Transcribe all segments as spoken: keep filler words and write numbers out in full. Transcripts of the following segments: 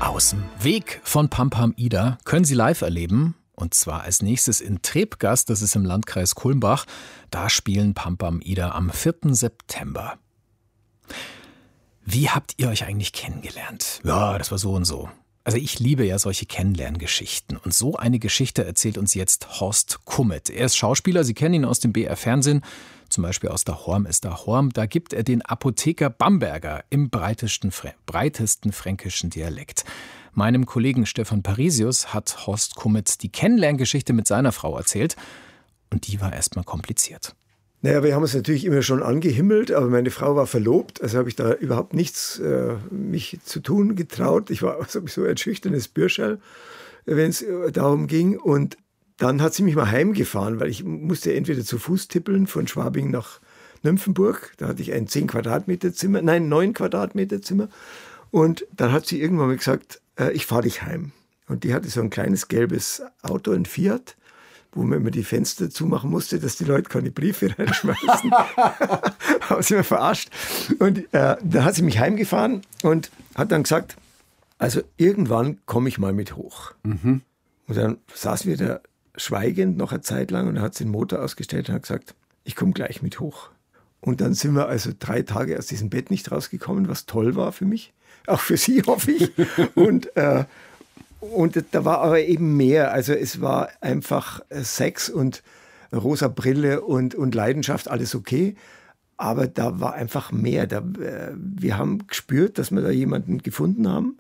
Aus dem Weg von Pam Pam Ida können Sie live erleben. Und zwar als nächstes in Trebgast, das ist im Landkreis Kulmbach. Da spielen Pam Pam Ida am vierten September. Wie habt ihr euch eigentlich kennengelernt? Ja, das war so und so. Also ich liebe ja solche Kennenlerngeschichten. Und so eine Geschichte erzählt uns jetzt Horst Kummet. Er ist Schauspieler, Sie kennen ihn aus dem B R-Fernsehen. Zum Beispiel aus Der Horm ist der Horm. Da gibt er den Apotheker Bamberger im breitesten, breitesten fränkischen Dialekt. Meinem Kollegen Stefan Parisius hat Horst Kummet die Kennenlerngeschichte mit seiner Frau erzählt. Und die war erstmal kompliziert. Naja, wir haben uns natürlich immer schon angehimmelt, aber meine Frau war verlobt, also habe ich da überhaupt nichts äh, mich zu tun getraut. Ich war sowieso ein schüchternes Bürscherl, wenn es darum ging. Und dann hat sie mich mal heimgefahren, weil ich musste entweder zu Fuß tippeln von Schwabing nach Nymphenburg. Da hatte ich ein zehn Quadratmeter Zimmer, nein, neun Quadratmeter Zimmer. Und dann hat sie irgendwann mal gesagt, äh, ich fahre dich heim. Und die hatte so ein kleines gelbes Auto, ein Fiat, wo man immer die Fenster zumachen musste, dass die Leute keine Briefe reinschmeißen. Haben sie mir verarscht. Und äh, da hat sie mich heimgefahren und hat dann gesagt, also irgendwann komme ich mal mit hoch. Mhm. Und dann saßen wir da schweigend noch eine Zeit lang und dann hat sie den Motor ausgestellt und hat gesagt, ich komme gleich mit hoch. Und dann sind wir also drei Tage aus diesem Bett nicht rausgekommen, was toll war für mich. Auch für sie, hoffe ich. Und äh, Und da war aber eben mehr. Also es war einfach Sex und rosa Brille und, und Leidenschaft, alles okay. Aber da war einfach mehr. Da, wir haben gespürt, dass wir da jemanden gefunden haben,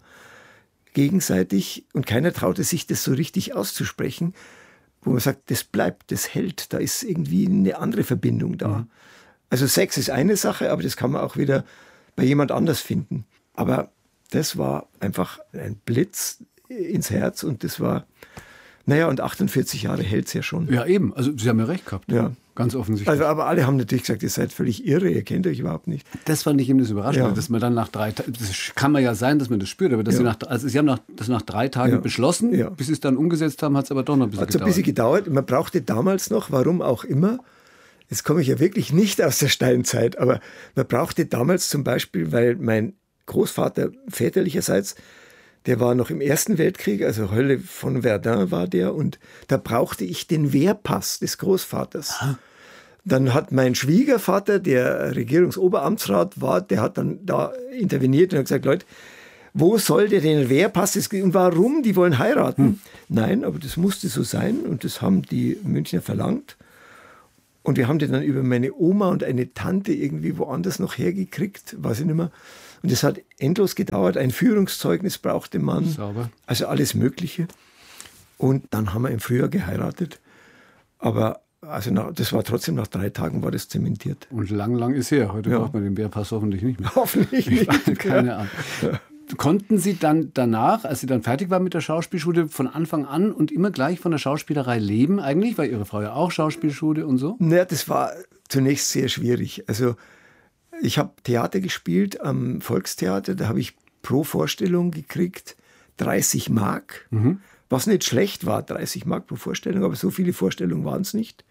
gegenseitig. Und keiner traute sich, das so richtig auszusprechen, wo man sagt, das bleibt, das hält. Da ist irgendwie eine andere Verbindung da. Mhm. Also Sex ist eine Sache, aber das kann man auch wieder bei jemand anders finden. Aber das war einfach ein Blitz ins Herz und das war, naja, und achtundvierzig Jahre hält es ja schon. Ja, eben, also Sie haben ja recht gehabt. Ja. Ganz offensichtlich. Also, aber alle haben natürlich gesagt, ihr seid völlig irre, ihr kennt euch überhaupt nicht. Das fand ich eben das Überraschende, Ja. dass man dann nach drei Tagen, das kann man ja sein, dass man das spürt, aber dass Ja. Sie nach, also Sie haben nach, das nach drei Tagen Ja. beschlossen, Ja. bis Sie es dann umgesetzt haben, hat es aber doch noch ein bisschen Hat so ein gedauert. bisschen gedauert. Man brauchte damals noch, warum auch immer, jetzt komme ich ja wirklich nicht aus der Steinzeit, aber man brauchte damals zum Beispiel, weil mein Großvater väterlicherseits, der war noch im Ersten Weltkrieg, also Hölle von Verdun war der, und da brauchte ich den Wehrpass des Großvaters. Aha. Dann hat mein Schwiegervater, der Regierungsoberamtsrat war, der hat dann da interveniert und hat gesagt, Leute, wo soll der den Wehrpass? Und warum? Die wollen heiraten. Hm. Nein, aber das musste so sein und das haben die Münchner verlangt. Und wir haben den dann über meine Oma und eine Tante irgendwie woanders noch hergekriegt, weiß ich nicht mehr. Und das hat endlos gedauert. Ein Führungszeugnis brauchte man. Sauber. Also alles Mögliche. Und dann haben wir im Frühjahr geheiratet. Aber also nach, das war trotzdem, nach drei Tagen war das zementiert. Und lang, lang ist her. Heute Ja. braucht man den Wehrpass hoffentlich nicht mehr. Hoffentlich Ich nicht. meine, keine Ahnung. Ja. Konnten Sie dann danach, als Sie dann fertig waren mit der Schauspielschule, von Anfang an und immer gleich von der Schauspielerei leben eigentlich? War Ihre Frau ja auch Schauspielschule und so? Naja, das war zunächst sehr schwierig. Also ich habe Theater gespielt am Volkstheater. Da habe ich pro Vorstellung gekriegt dreißig Mark. Mhm. Was nicht schlecht war, dreißig Mark pro Vorstellung. Aber so viele Vorstellungen waren es nicht.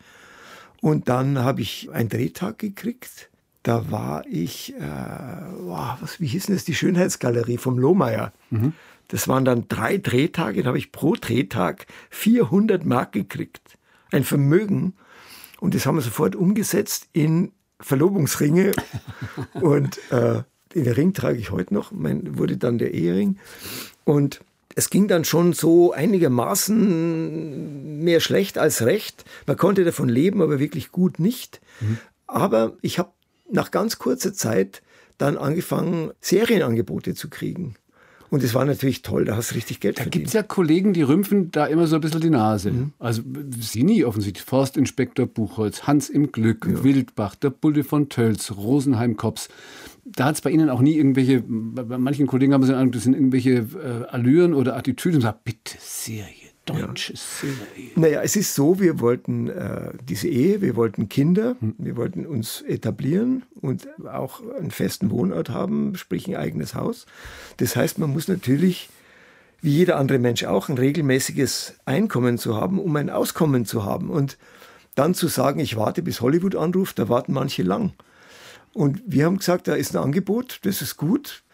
Und dann habe ich einen Drehtag gekriegt. Da war ich, äh, wow, was, wie hieß denn das, die Schönheitsgalerie vom Lohmeier. Mhm. Das waren dann drei Drehtage, da habe ich pro Drehtag vierhundert Mark gekriegt. Ein Vermögen. Und das haben wir sofort umgesetzt in Verlobungsringe. Und äh, den Ring trage ich heute noch, mein, wurde dann der Ehering. Und es ging dann schon so einigermaßen mehr schlecht als recht. Man konnte davon leben, aber wirklich gut nicht. Mhm. Aber ich habe nach ganz kurzer Zeit dann angefangen, Serienangebote zu kriegen. Und das war natürlich toll, da hast du richtig Geld da verdient. Da gibt es ja Kollegen, die rümpfen da immer so ein bisschen die Nase. Mhm. Also Sie nie offensichtlich. Forstinspektor Buchholz, Hans im Glück, ja. Wildbach, der Bulle von Tölz, Rosenheim-Kops. Da hat es bei Ihnen auch nie irgendwelche, bei manchen Kollegen haben Sie den Eindruck, das sind irgendwelche äh, Allüren oder Attitüden und sagen, bitte Serie. Deutsche Serie. Naja, es ist so, wir wollten äh, diese Ehe, wir wollten Kinder, hm. wir wollten uns etablieren und auch einen festen Wohnort haben, sprich ein eigenes Haus. Das heißt, man muss natürlich, wie jeder andere Mensch auch, ein regelmäßiges Einkommen zu haben, um ein Auskommen zu haben. Und dann zu sagen, ich warte, bis Hollywood anruft, da warten manche lang. Und wir haben gesagt, da ist ein Angebot, das ist gut.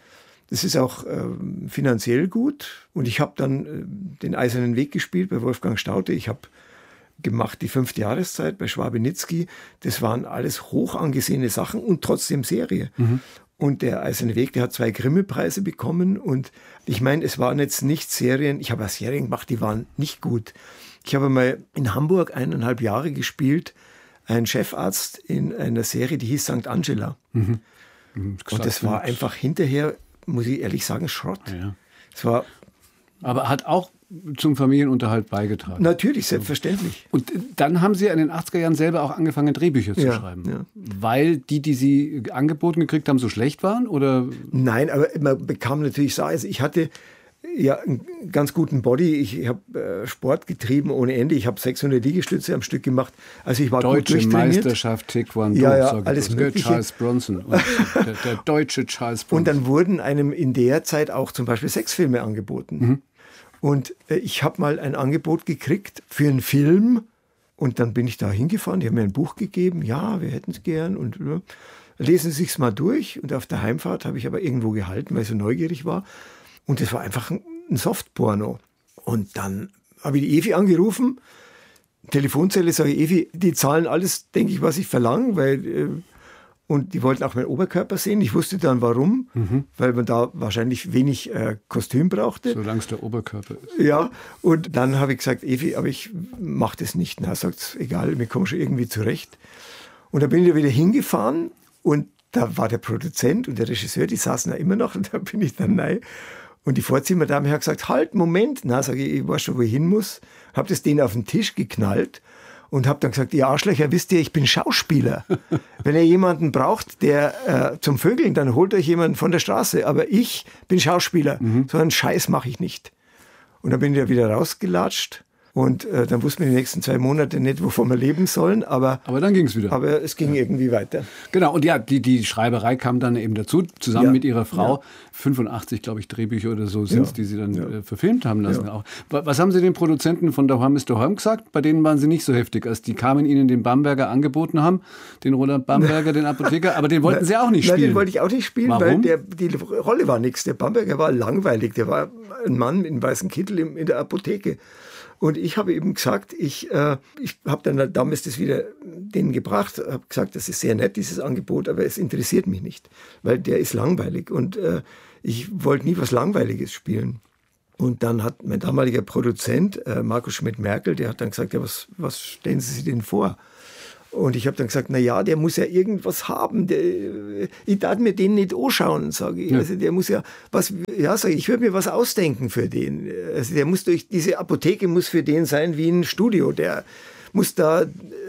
Das ist auch äh, finanziell gut. Und ich habe dann äh, den Eisernen Weg gespielt bei Wolfgang Staudte. Ich habe gemacht die fünfte Jahreszeit bei Schwabenitzky. Das waren alles hoch angesehene Sachen und trotzdem Serie. Mhm. Und der Eiserne Weg, der hat zwei Grimme-Preise bekommen. Und ich meine, es waren jetzt nicht Serien, ich habe ja Serien gemacht, die waren nicht gut. Ich habe mal in Hamburg eineinhalb Jahre gespielt, ein Chefarzt in einer Serie, die hieß Sankt Angela. Mhm. Und das war einfach hinterher, muss ich ehrlich sagen, Schrott. Ja. Es war Aber hat auch zum Familienunterhalt beigetragen. Natürlich, selbstverständlich. Und dann haben Sie in den achtziger Jahren selber auch angefangen, Drehbücher zu ja, schreiben. Ja. Weil die, die Sie angeboten gekriegt haben, so schlecht waren? Oder? Nein, aber man bekam natürlich so, also ich hatte ja einen ganz guten Body. Ich habe äh, Sport getrieben ohne Ende. Ich habe sechshundert Liegestütze am Stück gemacht. Also ich war Deutsche gut durchtrainiert. Meisterschaft Taekwondo, ja, ja, sag ich alles das. Mögliche. Charles Bronson. Und der, der deutsche Charles Bronson. Und dann wurden einem in der Zeit auch zum Beispiel Sexfilme angeboten. Mhm. Und äh, ich habe mal ein Angebot gekriegt für einen Film. Und dann bin ich da hingefahren. Die haben mir ein Buch gegeben. Ja, wir hätten es gern. Und ja, lesen Sie es mal durch. Und auf der Heimfahrt habe ich aber irgendwo gehalten, weil ich so neugierig war. Und das war einfach ein, ein Softporno. Und dann habe ich die Evi angerufen. Telefonzelle, sage ich, Evi, die zahlen alles, denke ich, was ich verlange, weil äh, und die wollten auch meinen Oberkörper sehen. Ich wusste dann, warum, mhm. weil man da wahrscheinlich wenig äh, Kostüm brauchte. Solange es der Oberkörper ist. Ja, und dann habe ich gesagt, Evi, aber ich mache das nicht. Na, sagt, egal, wir kommen schon irgendwie zurecht. Und da bin ich da wieder hingefahren und da war der Produzent und der Regisseur, die saßen da immer noch und da bin ich dann rein. Und die Vorzimmerdame hat gesagt, halt, Moment. Na, sage ich, ich weiß schon, wo ich hin muss. Habe das denen auf den Tisch geknallt. Und habe dann gesagt, ihr Arschlöcher, wisst ihr, ich bin Schauspieler. Wenn ihr jemanden braucht, der äh, zum Vögeln, dann holt euch jemanden von der Straße. Aber ich bin Schauspieler, mhm. so einen Scheiß mache ich nicht. Und dann bin ich ja wieder rausgelatscht. Und äh, dann wussten wir die nächsten zwei Monate nicht, wovon wir leben sollen. Aber, aber dann ging es wieder. Aber es ging ja. irgendwie weiter. Genau, und ja, die, die Schreiberei kam dann eben dazu, zusammen ja. mit ihrer Frau. Ja. fünfundachtzig, glaube ich, Drehbücher oder so sind es, ja. die sie dann ja. äh, verfilmt haben lassen. Ja. Auch. Was haben Sie den Produzenten von Daheim ist Daheim gesagt? Bei denen waren Sie nicht so heftig, als die Carmen Ihnen den Bamberger angeboten haben, den Roland Bamberger, den Apotheker, aber den wollten Sie auch nicht spielen. Nein, den wollte ich auch nicht spielen, Warum? weil der, die Rolle war nichts. Der Bamberger war langweilig, der war ein Mann mit einem weißen Kittel in der Apotheke. Und ich habe eben gesagt, ich, äh, ich habe dann damals das wieder denen gebracht, habe gesagt, das ist sehr nett, dieses Angebot, aber es interessiert mich nicht, weil der ist langweilig und äh, ich wollte nie was Langweiliges spielen. Und dann hat mein damaliger Produzent, äh, Markus Schmidt-Merkel, der hat dann gesagt, ja, was, was stellen Sie sich denn vor? Und ich habe dann gesagt, na ja, der muss ja irgendwas haben. Der, ich darf mir den nicht anschauen, sage ich. Ja. Also der muss ja was, ja, sage ich, ich würde mir was ausdenken für den. Also der muss durch, diese Apotheke muss für den sein wie ein Studio. Der muss da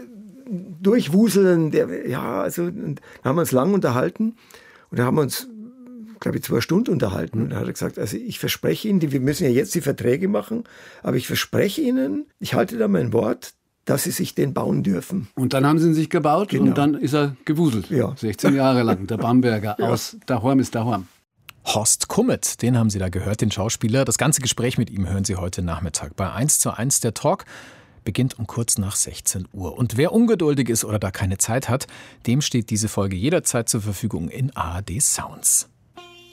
durchwuseln. Der, ja, also, und da haben wir uns lang unterhalten. Und da haben wir uns, glaube ich, zwei Stunden unterhalten. Mhm. Und da hat er gesagt, also ich verspreche Ihnen, wir müssen ja jetzt die Verträge machen, aber ich verspreche Ihnen, ich halte da mein Wort, dass sie sich den bauen dürfen. Und dann haben sie ihn sich gebaut genau. Und dann ist er gewuselt. Ja. sechzehn Jahre lang, der Bamberger ja. aus Daheim ist Daheim. Horst Kummet, den haben Sie da gehört, den Schauspieler. Das ganze Gespräch mit ihm hören Sie heute Nachmittag bei eins zu eins. Der Talk beginnt um kurz nach sechzehn Uhr. Und wer ungeduldig ist oder da keine Zeit hat, dem steht diese Folge jederzeit zur Verfügung in A R D Sounds.